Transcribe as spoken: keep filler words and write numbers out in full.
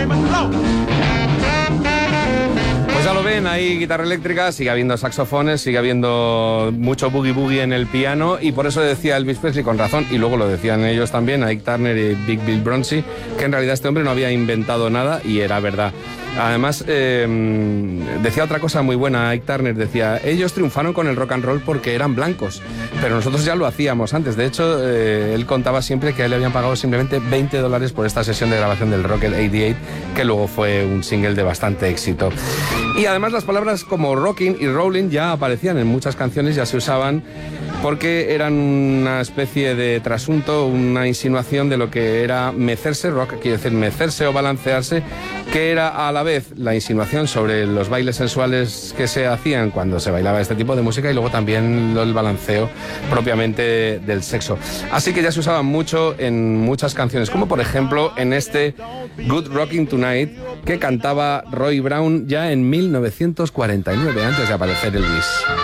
Pues ya lo ven, hay guitarra eléctrica, sigue habiendo saxofones, sigue habiendo mucho boogie boogie en el piano, y por eso decía Elvis Presley con razón, y luego lo decían ellos también, Ike Turner y Big Bill Broonzy, que en realidad este hombre no había inventado nada, y era verdad. Además, eh, decía otra cosa muy buena, Ike Turner decía, ellos triunfaron con el rock and roll porque eran blancos, pero nosotros ya lo hacíamos antes. De hecho, eh, él contaba siempre que a él le habían pagado simplemente veinte dólares por esta sesión de grabación del Rocket ochenta y ocho, que luego fue un single de bastante éxito. Y además las palabras como rocking y rolling ya aparecían en muchas canciones, ya se usaban porque eran una especie de trasunto, una insinuación de lo que era mecerse, rock quiere decir mecerse o balancearse, que era a la vez la insinuación sobre los bailes sensuales que se hacían cuando se bailaba este tipo de música, y luego también el balanceo propiamente del sexo. Así que ya se usaban mucho en muchas canciones, como por ejemplo en este Good Rockin' Tonight, que cantaba Roy Brown ya en mil novecientos cuarenta y nueve, antes de aparecer Elvis.